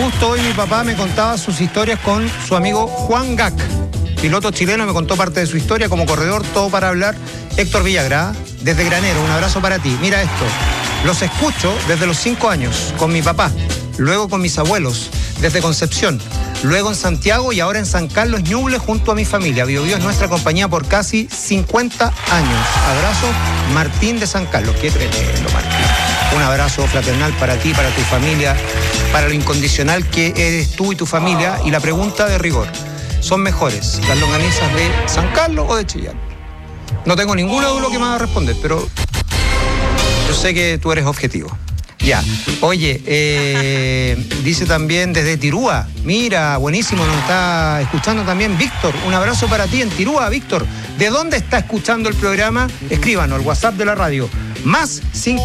Justo hoy mi papá me contaba sus historias con su amigo Juan Gac, piloto chileno. Me contó parte de su historia como corredor, todo para hablar. Héctor Villagrá, desde Granero, un abrazo para ti. Mira esto, los escucho desde los 5 años con mi papá, luego con mis abuelos, desde Concepción, luego en Santiago y ahora en San Carlos Ñuble junto a mi familia. Biobío es nuestra compañía por casi 50 años. Abrazo, Martín de San Carlos. Qué tremendo, Martín. Un abrazo fraternal para ti, para tu familia, para lo incondicional que eres tú y tu familia. Y la pregunta de rigor, ¿son mejores las longanizas de San Carlos o de Chillán? No tengo ninguna duda de lo que me vas a responder, pero yo sé que tú eres objetivo. Ya, oye, dice también desde Tirúa, mira, buenísimo, nos está escuchando también Víctor. Un abrazo para ti en Tirúa, Víctor. ¿De dónde está escuchando el programa? Escríbanos al WhatsApp de la radio, más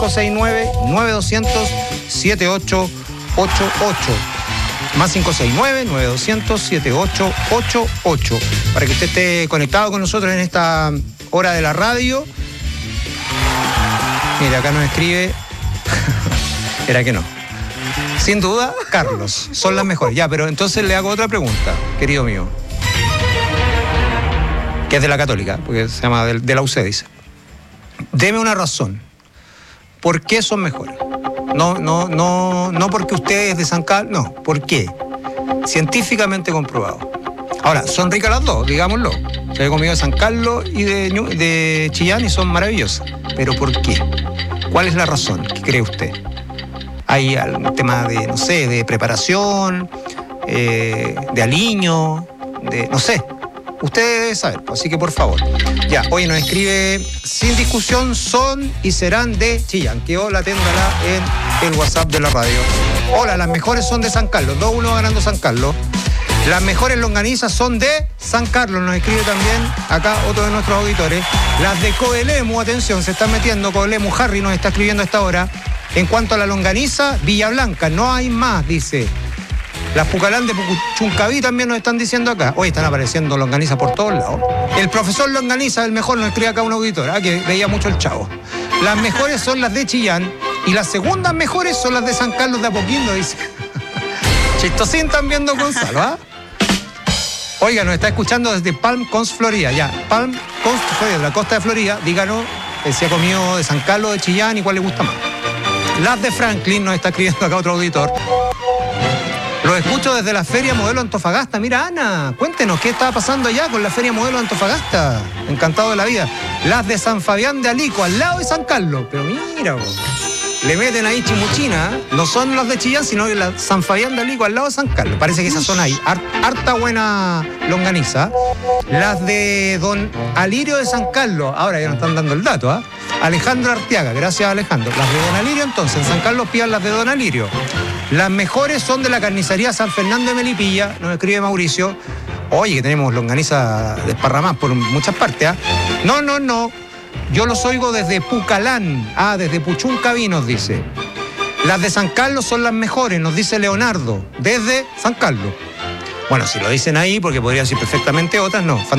569-9200-7888. Más 569-9200-7888. Para que usted esté conectado con nosotros en esta hora de la radio. Mira, acá nos escribe... Era que no. Sin duda, Carlos, son las mejores. Ya, pero entonces le hago otra pregunta, querido mío. Que es de la Católica, porque se llama de la UC, dice. Deme una razón. ¿Por qué son mejores? No porque usted es de San Carlos, no. ¿Por qué? Científicamente comprobado. Ahora, son ricas las dos, digámoslo. Se he comido de San Carlos y de Chillán y son maravillosas. ¿Pero por qué? ¿Cuál es la razón? ¿Qué cree usted? Hay algún tema de, no sé, de preparación, de aliño, de, no sé. Usted debe saber, así que por favor. Ya, oye, nos escribe, sin discusión son y serán de Chillán. Quedó la téndala en el WhatsApp de la radio. Hola, las mejores son de San Carlos, 2-1 ganando San Carlos. Las mejores longanizas son de San Carlos, nos escribe también acá otro de nuestros auditores. Las de Coelemu, atención, se están metiendo, Coelemu, Harry nos está escribiendo a esta hora. En cuanto a la longaniza, Villa Blanca, no hay más, dice. Las Pucalán de Puchuncaví también nos están diciendo acá. Hoy están apareciendo longanizas por todos lados. El profesor Longaniza es el mejor, nos escribe acá un auditor, que veía mucho el Chavo. Las mejores son las de Chillán y las segundas mejores son las de San Carlos de Apoquindo, dice. Chistosín también, don Gonzalo, ¿ah? Oiga, nos está escuchando desde Palm Coast, Florida. Ya, Palm Coast, Florida, la costa de Florida. Díganos si ha comido de San Carlos, de Chillán y cuál le gusta más. Las de Franklin, nos está escribiendo acá otro auditor. Los escucho desde la Feria Modelo Antofagasta. Mira, Ana, cuéntenos qué estaba pasando allá con la Feria Modelo Antofagasta. Encantado de la vida. Las de San Fabián de Alico, al lado de San Carlos. Pero mira, vos, le meten ahí chimuchina. No son las de Chillán, sino que las San Fabián de Alico, al lado de San Carlos. Parece que esas son ahí. Harta buena longaniza. Las de Don Alirio de San Carlos. Ahora ya nos están dando el dato, ¿ah? Alejandro Arteaga, gracias Alejandro. Las de Don Alirio, entonces, en San Carlos pidan las de Don Alirio. Las mejores son de la carnicería San Fernando de Melipilla, nos escribe Mauricio. Oye, que tenemos longaniza desparramadas por muchas partes, ¿ah? No. Yo los oigo desde Pucalán, desde Puchuncaví, nos dice. Las de San Carlos son las mejores, nos dice Leonardo, desde San Carlos. Bueno, si lo dicen ahí, porque podría decir perfectamente otras, no.